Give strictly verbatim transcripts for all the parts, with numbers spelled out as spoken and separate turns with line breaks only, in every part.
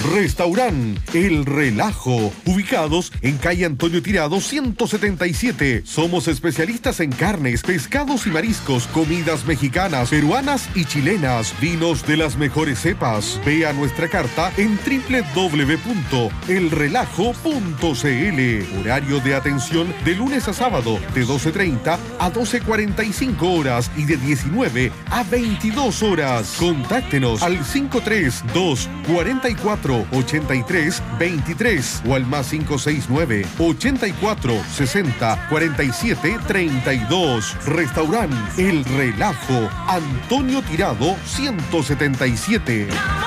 Restaurant El Relajo, ubicados en calle Antonio Tirado ciento setenta y siete. Somos especialistas en carnes, pescados y mariscos, comidas mexicanas, peruanas y chilenas, vinos de las mejores cepas. Vea nuestra carta en doble u doble u doble u punto el relajo punto c l. Horario de atención de lunes a sábado de doce treinta a doce cuarenta y cinco horas y de diecinueve a veintidós horas. Contáctenos al cinco tres dos, cuatro cuatro, ocho tres, veintitrés o al más cinco seis nueve, ochenta y cuatro, sesenta, cuarenta y siete, treinta y dos. Restaurant El Relajo, Antonio Tirado ciento setenta y siete.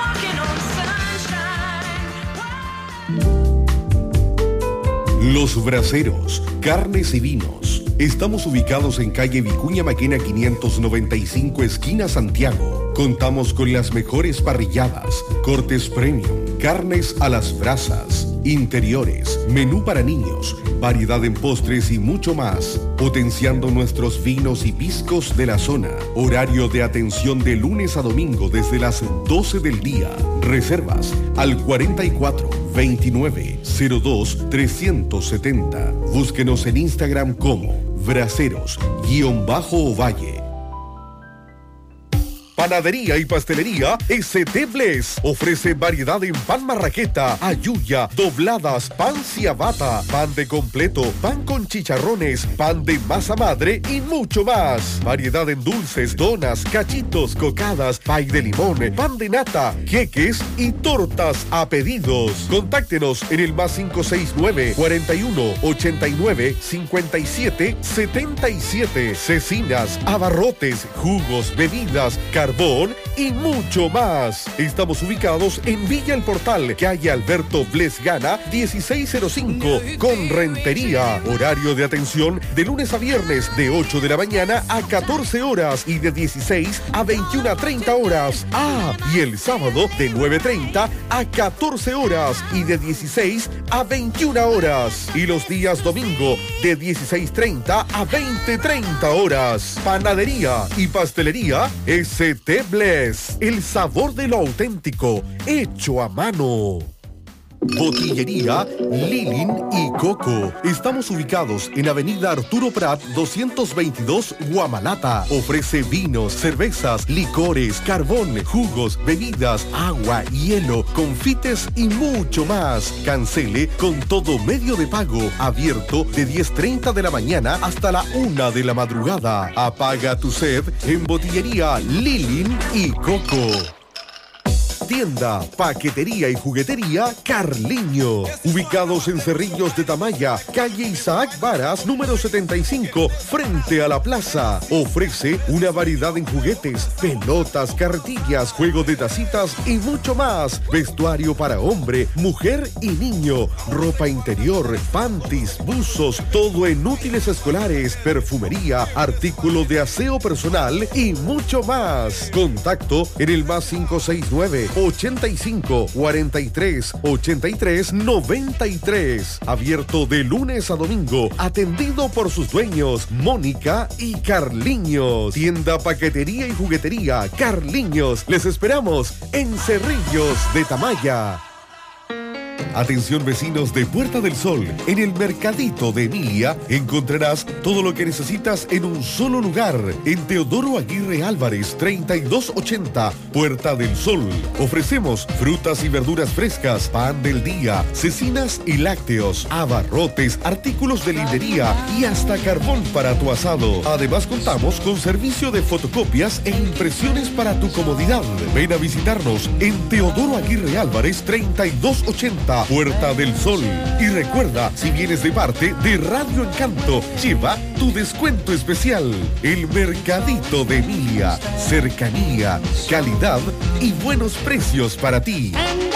Los Braseros, carnes y vinos. Estamos ubicados en calle Vicuña Maquena quinientos noventa y cinco, esquina Santiago. Contamos con las mejores parrilladas, cortes premium, carnes a las brasas, interiores, menú para niños, variedad en postres y mucho más. Potenciando nuestros vinos y piscos de la zona. Horario de atención de lunes a domingo desde las doce del día. Reservas al cuarenta y cuatro, veintinueve, cero dos, trescientos setenta. Búsquenos en Instagram como Braseros-Ovalle. Panadería y pastelería S T Bless ofrece variedad en pan marraqueta, ayuya, dobladas, pan ciabatta, pan de completo, pan con chicharrones, pan de masa madre y mucho más. Variedad en dulces, donas, cachitos, cocadas, pay de limón, pan de nata, queques y tortas a pedidos. Contáctenos en el más cinco seis nueve, cuarenta y uno, ochenta y nueve, cincuenta y siete, setenta y siete. Cecinas, abarrotes, jugos, bebidas, carbón y mucho más. Estamos ubicados en Villa El Portal, calle Alberto Bles Gana, dieciséis cero cinco, con Rentería. Horario de atención de lunes a viernes de ocho de la mañana a catorce horas y de dieciséis a veintiuna treinta horas. Ah, y el sábado de nueve treinta a catorce horas y de dieciséis a veintiuna horas. Y los días domingo de dieciséis treinta a veinte treinta horas. Panadería y pastelería S T Bless, el sabor de lo auténtico, hecho a mano. Botillería Lilin y Coco. Estamos ubicados en avenida Arturo Prat doscientos veintidós, Guamalata. Ofrece vinos, cervezas, licores, carbón, jugos, bebidas, agua, hielo, confites y mucho más. Cancele con todo medio de pago. Abierto de diez treinta de la mañana hasta la una de la madrugada. Apaga tu sed en Botillería Lilin y Coco. Tienda, paquetería y juguetería Carliño. Ubicados en Cerrillos de Tamaya, calle Isaac Varas, número setenta y cinco, frente a la plaza. Ofrece una variedad en juguetes, pelotas, carretillas, juegos de tacitas y mucho más. Vestuario para hombre, mujer y niño. Ropa interior, panties, buzos, todo en útiles escolares, perfumería, artículos de aseo personal y mucho más. Contacto en el más cinco seis nueve, ochenta y cinco, cuarenta y tres, ochenta y tres, noventa y tres. Abierto de lunes a domingo. Atendido por sus dueños, Mónica y Carliños. Tienda, paquetería y juguetería Carliños. Les esperamos en Cerrillos de Tamaya. Atención vecinos de Puerta del Sol, en el Mercadito de Emilia encontrarás todo lo que necesitas en un solo lugar. En Teodoro Aguirre Álvarez, treinta y dos ochenta, Puerta del Sol. Ofrecemos frutas y verduras frescas, pan del día, cecinas y lácteos, abarrotes, artículos de librería y hasta carbón para tu asado. Además contamos con servicio de fotocopias e impresiones para tu comodidad. Ven a visitarnos en Teodoro Aguirre Álvarez, treinta y dos ochenta, Puerta del Sol. Y recuerda, si vienes de parte de Radio Encanto, lleva tu descuento especial. El Mercadito de Emilia. Cercanía, calidad y buenos precios para ti.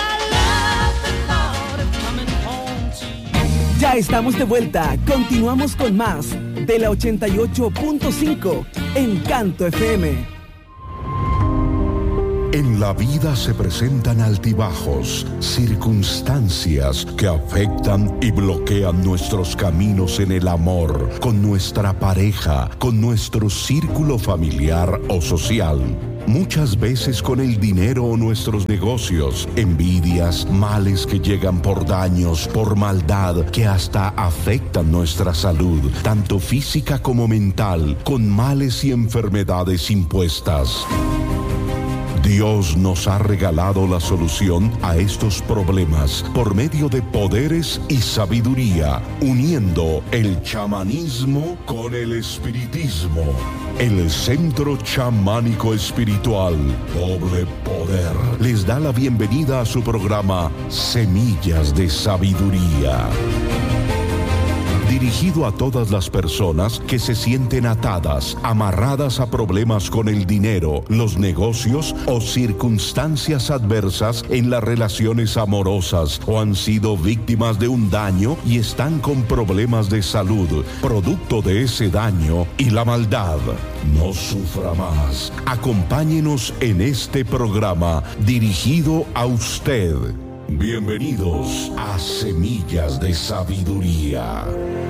Ya estamos de vuelta. Continuamos con más de la ochenta y ocho punto cinco Encanto F M.
En la vida se presentan altibajos, circunstancias que afectan y bloquean nuestros caminos en el amor, con nuestra pareja, con nuestro círculo familiar o social. Muchas veces con el dinero o nuestros negocios, envidias, males que llegan por daños, por maldad, que hasta afectan nuestra salud, tanto física como mental, con males y enfermedades impuestas. Dios nos ha regalado la solución a estos problemas por medio de poderes y sabiduría, uniendo el chamanismo con el espiritismo. El Centro Chamánico Espiritual Doble Poder les da la bienvenida a su programa Semillas de Sabiduría. Dirigido a todas las personas que se sienten atadas, amarradas a problemas con el dinero, los negocios o circunstancias adversas en las relaciones amorosas o han sido víctimas de un daño y están con problemas de salud, producto de ese daño y la maldad. No sufra más. Acompáñenos en este programa dirigido a usted. Bienvenidos a Semillas de Sabiduría.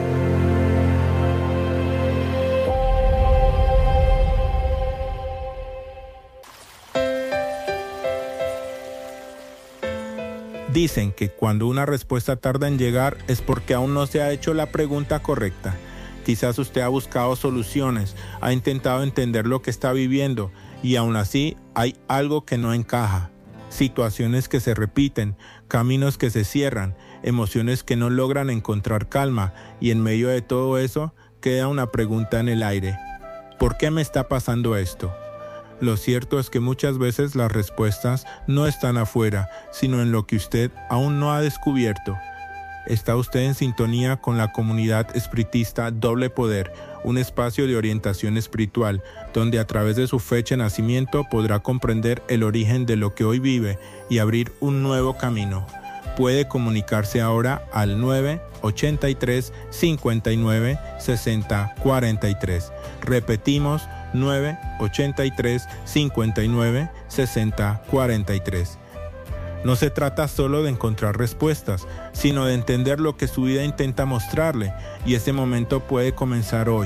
Dicen que cuando una respuesta tarda en llegar es porque aún no se ha hecho la pregunta correcta. Quizás usted ha buscado soluciones, ha intentado entender lo que está viviendo y aún así hay algo que no encaja. Situaciones que se repiten, caminos que se cierran, emociones que no logran encontrar calma y en medio de todo eso queda una pregunta en el aire. ¿Por qué me está pasando esto? Lo cierto es que muchas veces las respuestas no están afuera, sino en lo que usted aún no ha descubierto. Está usted en sintonía con la comunidad espiritista Doble Poder, un espacio de orientación espiritual, donde a través de su fecha de nacimiento podrá comprender el origen de lo que hoy vive y abrir un nuevo camino. Puede comunicarse ahora al nueve ochenta y tres, cincuenta y nueve, sesenta, cuarenta y tres. Repetimos, nueve ochenta y tres, cincuenta y nueve, sesenta, cuarenta y tres. No se trata solo de encontrar respuestas, sino de entender lo que su vida intenta mostrarle, y ese momento puede comenzar hoy.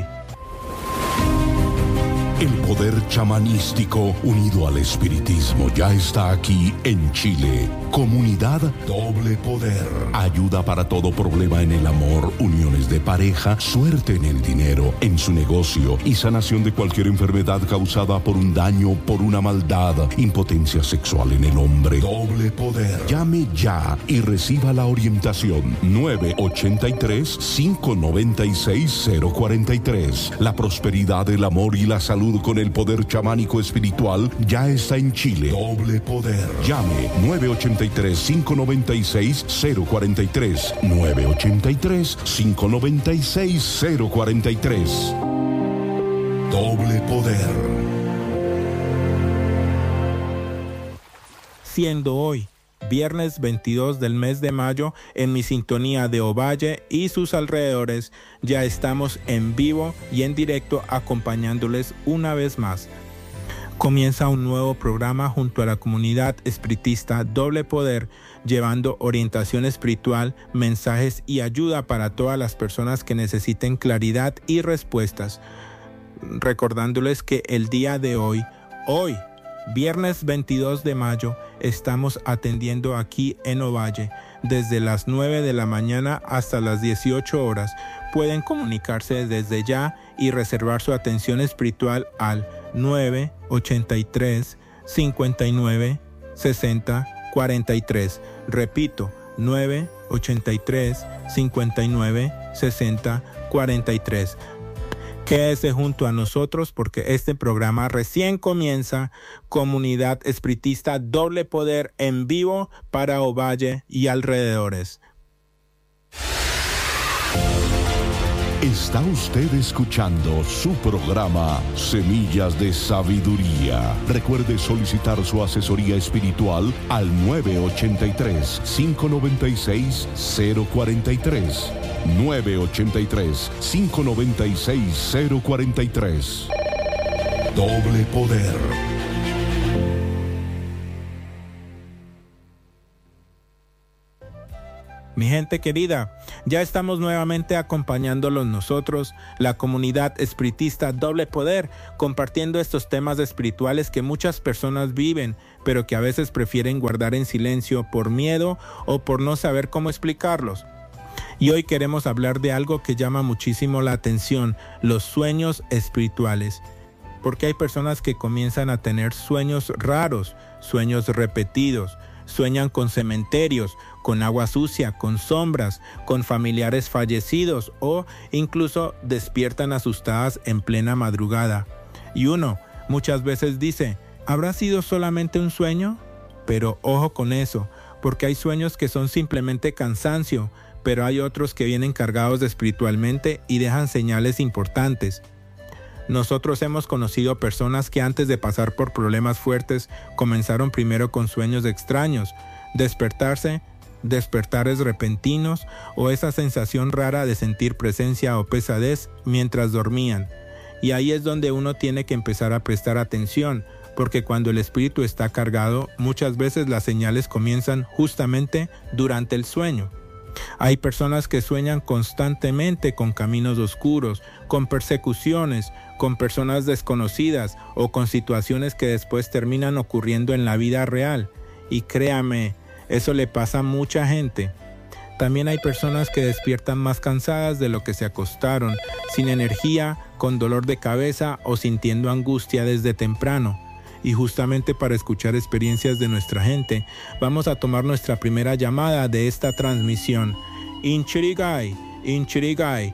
El poder chamanístico unido al espiritismo ya está aquí en Chile. Comunidad Doble Poder. Ayuda para todo problema en el amor, uniones de pareja, suerte en el dinero, en su negocio y sanación de cualquier enfermedad causada por un daño, por una maldad, impotencia sexual en el hombre. Doble Poder. Llame ya y reciba la orientación. nueve ochenta y tres, cinco noventa y seis, cero cuarenta y tres. La prosperidad, el amor y la salud con el poder chamánico espiritual ya está en Chile. Doble Poder. Llame nueve ochenta y tres, cinco noventa y seis, cero cuarenta y tres. nueve ochenta y tres, cinco noventa y seis, cero cuarenta y tres. Doble Poder.
Siendo hoy viernes veintidós del mes de mayo, en mi sintonía de Ovalle y sus alrededores, ya estamos en vivo y en directo acompañándoles una vez más. Comienza un nuevo programa junto a la comunidad espiritista Doble Poder, llevando orientación espiritual, mensajes y ayuda para todas las personas que necesiten claridad y respuestas. Recordándoles que el día de hoy, hoy, viernes veintidós de mayo, estamos atendiendo aquí en Ovalle desde las nueve de la mañana hasta las dieciocho horas. Pueden comunicarse desde ya y reservar su atención espiritual al nueve ochenta y tres, cincuenta y nueve, sesenta, cuarenta y tres. Repito, nueve ochenta y tres, cincuenta y nueve, sesenta, cuarenta y tres. Quédese junto a nosotros porque este programa recién comienza. Comunidad espiritista Doble Poder en vivo para Ovalle y alrededores.
Está usted escuchando su programa Semillas de Sabiduría. Recuerde solicitar su asesoría espiritual al nueve ochenta y tres, cinco noventa y seis, cero cuarenta y tres. nueve ochenta y tres, cinco noventa y seis, cero cuarenta y tres. Doble Poder.
Mi gente querida, ya estamos nuevamente acompañándolos nosotros, la comunidad espiritista Doble Poder, compartiendo estos temas espirituales que muchas personas viven, pero que a veces prefieren guardar en silencio por miedo o por no saber cómo explicarlos. Y hoy queremos hablar de algo que llama muchísimo la atención, los sueños espirituales. Porque hay personas que comienzan a tener sueños raros, sueños repetidos, sueñan con cementerios, con agua sucia, con sombras, con familiares fallecidos o incluso despiertan asustadas en plena madrugada. Y uno muchas veces dice, ¿habrá sido solamente un sueño? Pero ojo con eso, porque hay sueños que son simplemente cansancio, pero hay otros que vienen cargados espiritualmente y dejan señales importantes. Nosotros hemos conocido personas que antes de pasar por problemas fuertes comenzaron primero con sueños extraños, despertarse, despertares repentinos o esa sensación rara de sentir presencia o pesadez mientras dormían. Y ahí es donde uno tiene que empezar a prestar atención, porque cuando el espíritu está cargado, muchas veces las señales comienzan justamente durante el sueño. Hay personas que sueñan constantemente con caminos oscuros, con persecuciones, con personas desconocidas o con situaciones que después terminan ocurriendo en la vida real. Y créame, eso le pasa a mucha gente. También hay personas que despiertan más cansadas de lo que se acostaron, sin energía, con dolor de cabeza o sintiendo angustia desde temprano. Y justamente para escuchar experiencias de nuestra gente, vamos a tomar nuestra primera llamada de esta transmisión. Inchirigai, Inchirigai.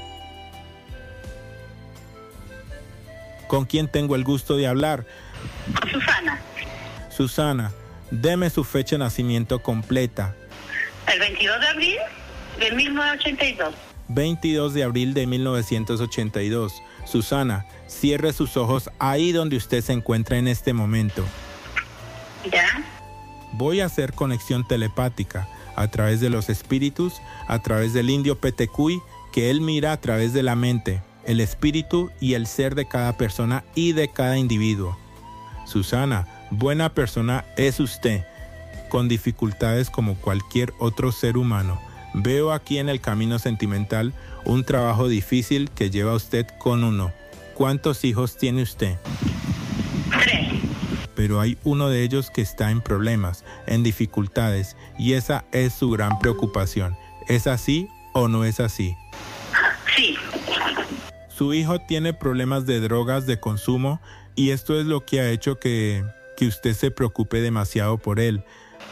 ¿Con quién tengo el gusto de hablar?
Susana.
Susana, deme su fecha de nacimiento completa.
El veintidós de abril de mil novecientos ochenta y dos.
veintidós de abril de mil novecientos ochenta y dos. Susana, cierre sus ojos ahí donde usted se encuentra en este momento.
¿Ya?
Voy a hacer conexión telepática a través de los espíritus, a través del indio Petecuy, que él mira a través de la mente, el espíritu y el ser de cada persona y de cada individuo. Susana, buena persona es usted, con dificultades como cualquier otro ser humano. Veo aquí en el camino sentimental un trabajo difícil que lleva usted con uno. ¿Cuántos hijos tiene usted?
Tres.
Pero hay uno de ellos que está en problemas, en dificultades, y esa es su gran preocupación. ¿Es así o no es así?
Sí.
Su hijo tiene problemas de drogas, de consumo, y esto es lo que ha hecho que, que usted se preocupe demasiado por él.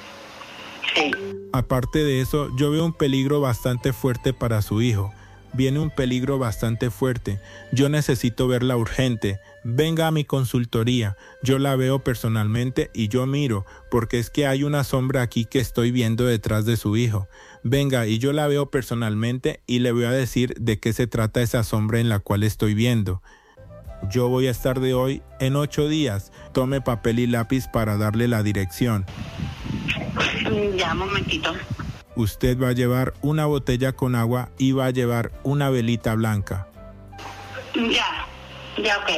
Sí.
Aparte de eso, yo veo un peligro bastante fuerte para su hijo. Viene un peligro bastante fuerte. Yo necesito verla urgente. Venga a mi consultoría. Yo la veo personalmente y yo miro, porque es que hay una sombra aquí que estoy viendo detrás de su hijo. Venga, y yo la veo personalmente y le voy a decir de qué se trata esa sombra en la cual estoy viendo. Yo voy a estar de hoy en ocho días. Tome papel y lápiz para darle la dirección.
Ya, un momentito.
Usted va a llevar una botella con agua y va a llevar una velita blanca.
Ya, ya, ok.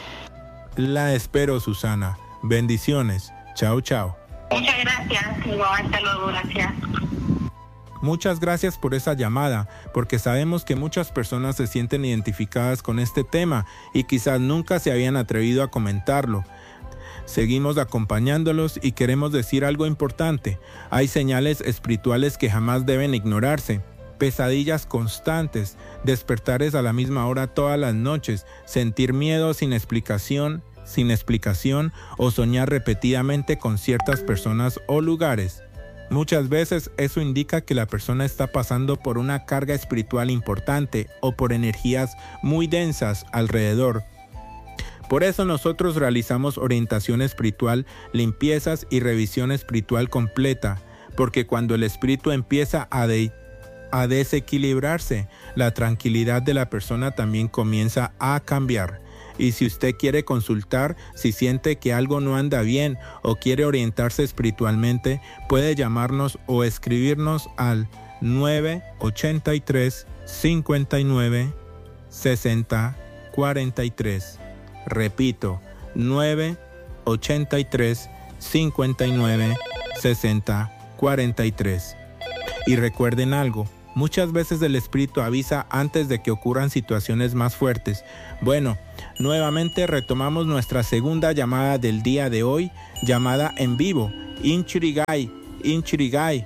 La espero, Susana. Bendiciones. Chao, chao.
Muchas gracias. Igual, hasta luego, gracias.
Muchas gracias por esa llamada, porque sabemos que muchas personas se sienten identificadas con este tema y quizás nunca se habían atrevido a comentarlo. Seguimos acompañándolos y queremos decir algo importante. Hay señales espirituales que jamás deben ignorarse. Pesadillas constantes, despertares a la misma hora todas las noches, sentir miedo sin explicación, sin explicación o soñar repetidamente con ciertas personas o lugares. Muchas veces eso indica que la persona está pasando por una carga espiritual importante o por energías muy densas alrededor. Por eso nosotros realizamos orientación espiritual, limpiezas y revisión espiritual completa, porque cuando el espíritu empieza a, de, a desequilibrarse, la tranquilidad de la persona también comienza a cambiar. Y si usted quiere consultar, si siente que algo no anda bien o quiere orientarse espiritualmente, puede llamarnos o escribirnos al nueve ochenta y tres, cincuenta y nueve, sesenta, cuarenta y tres. Repito, nueve ochenta y tres, cincuenta y nueve, sesenta, cuarenta y tres. Y recuerden algo, muchas veces el espíritu avisa antes de que ocurran situaciones más fuertes. Bueno, nuevamente retomamos nuestra segunda llamada del día de hoy, llamada en vivo. Inchirigai, Inchirigai.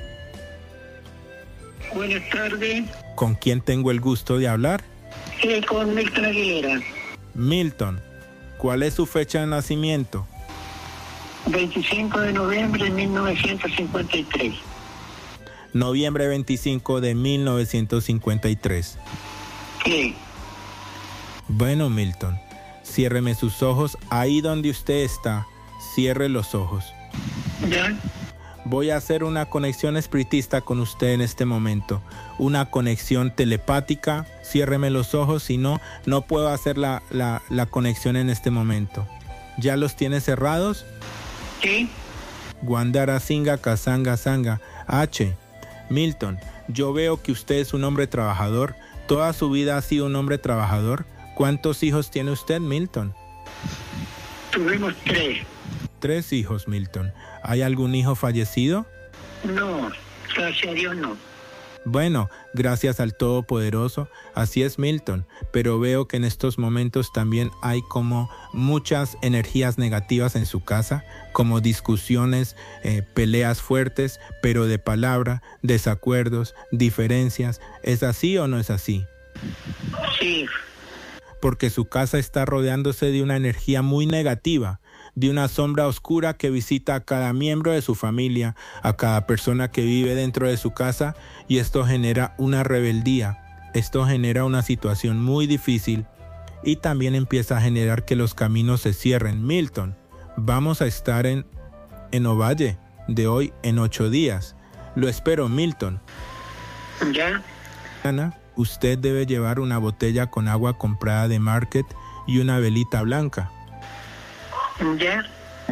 Buenas tardes.
¿Con quién tengo el gusto de hablar?
Sí, con Milton Aguilera.
Milton, ¿cuál es su fecha de nacimiento?
veinticinco de noviembre de mil novecientos cincuenta y tres.
Noviembre veinticinco de mil novecientos cincuenta y tres.
Sí.
Bueno, Milton, ciérreme sus ojos ahí donde usted está. Cierre los ojos.
¿Ya?
Voy a hacer una conexión espiritista con usted en este momento. Una conexión telepática. Ciérreme los ojos, si no, no puedo hacer la, la, la conexión en este momento. ¿Ya los tiene cerrados?
Sí.
Guandara Singa Kasanga Sanga. H. Milton, yo veo que usted es un hombre trabajador. Toda su vida ha sido un hombre trabajador. ¿Cuántos hijos tiene usted, Milton?
Tuvimos tres.
Tres hijos, Milton. ¿Hay algún hijo fallecido?
No, gracias a Dios no.
Bueno, gracias al Todopoderoso, así es, Milton, pero veo que en estos momentos también hay como muchas energías negativas en su casa, como discusiones, eh, peleas fuertes, pero de palabra, desacuerdos, diferencias. ¿Es así o no es así?
Sí.
Porque su casa está rodeándose de una energía muy negativa, de una sombra oscura que visita a cada miembro de su familia, a cada persona que vive dentro de su casa, y esto genera una rebeldía, esto genera una situación muy difícil y también empieza a generar que los caminos se cierren. Milton, vamos a estar en, en Ovalle de hoy en ocho días. Lo espero, Milton.
¿Ya?
Ana, usted debe llevar una botella con agua comprada de Market y una velita blanca.
¿Ya?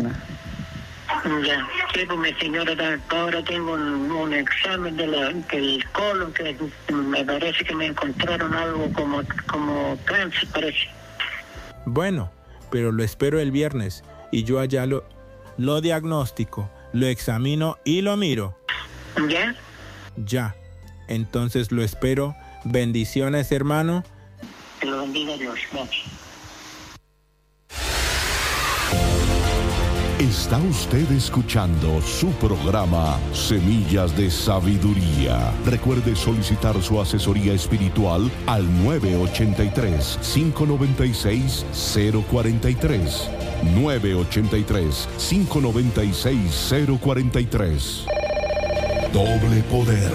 Ya. Sí, pues mi señora, ahora tengo un, un examen de la, del colon que me parece que me encontraron algo como, como cáncer, parece.
Bueno, pero lo espero el viernes y yo allá lo, lo diagnostico, lo examino y lo miro.
¿Ya?
Ya. Entonces lo espero. Bendiciones, hermano.
Que lo bendiga Dios. Gracias.
Está usted escuchando su programa Semillas de Sabiduría. Recuerde solicitar su asesoría espiritual al nueve ocho tres, cinco nueve seis, cero cuatro tres. nueve ocho tres, cinco nueve seis, cero cuatro tres. Doble poder.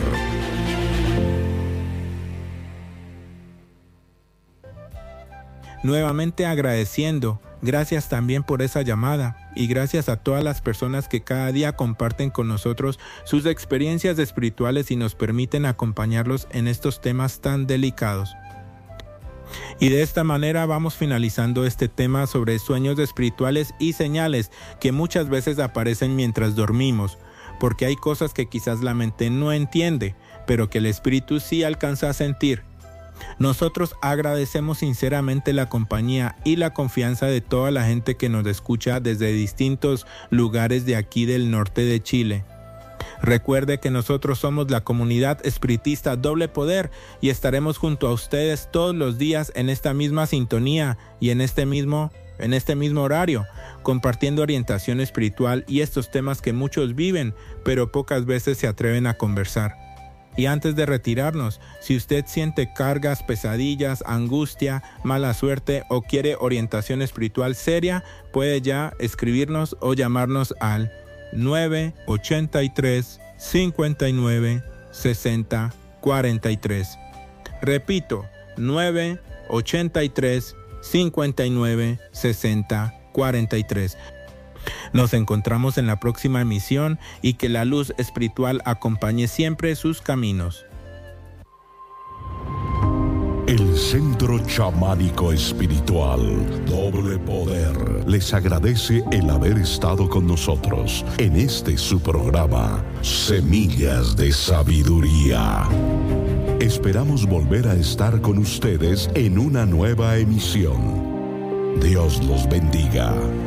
Nuevamente agradeciendo, gracias también por esa llamada y gracias a todas las personas que cada día comparten con nosotros sus experiencias espirituales y nos permiten acompañarlos en estos temas tan delicados. Y de esta manera vamos finalizando este tema sobre sueños espirituales y señales que muchas veces aparecen mientras dormimos, porque hay cosas que quizás la mente no entiende, pero que el espíritu sí alcanza a sentir. Nosotros agradecemos sinceramente la compañía y la confianza de toda la gente que nos escucha desde distintos lugares de aquí del norte de Chile. Recuerde que nosotros somos la comunidad espiritista Doble Poder y estaremos junto a ustedes todos los días en esta misma sintonía y en este mismo, en este mismo horario, compartiendo orientación espiritual y estos temas que muchos viven, pero pocas veces se atreven a conversar. Y antes de retirarnos, si usted siente cargas, pesadillas, angustia, mala suerte o quiere orientación espiritual seria, puede ya escribirnos o llamarnos al nueve ocho tres, cinco nueve, seis cero cuatro tres. Repito, nueve ocho tres, cinco nueve, seis cero cuatro tres. Nos encontramos en la próxima emisión y que la luz espiritual acompañe siempre sus caminos.
El Centro Chamánico Espiritual Doble Poder les agradece el haber estado con nosotros en este su programa Semillas de Sabiduría. Esperamos volver a estar con ustedes en una nueva emisión. Dios los bendiga.